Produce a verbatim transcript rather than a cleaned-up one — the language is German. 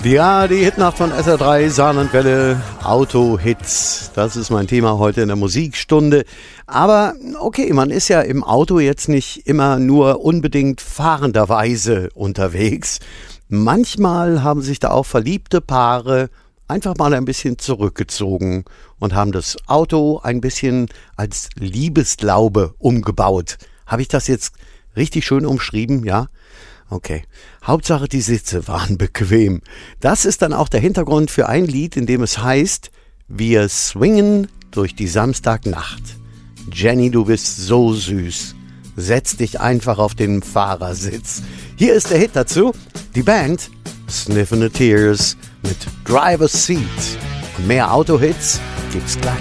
Ja, die Hitnacht von S R drei, Saarlandwelle, Auto-Hits. Das ist mein Thema heute in der Musikstunde. Aber okay, man ist ja im Auto jetzt nicht immer nur unbedingt fahrenderweise unterwegs. Manchmal haben sich da auch verliebte Paare einfach mal ein bisschen zurückgezogen und haben das Auto ein bisschen als Liebeslaube umgebaut. Habe ich das jetzt richtig schön umschrieben, ja? Okay. Hauptsache die Sitze waren bequem. Das ist dann auch der Hintergrund für ein Lied, in dem es heißt, wir swingen durch die Samstagnacht. Jenny, du bist so süß. Setz dich einfach auf den Fahrersitz. Hier ist der Hit dazu. Die Band Sniffin' the Tears mit Driver's Seat. Und mehr Autohits gibt's gleich.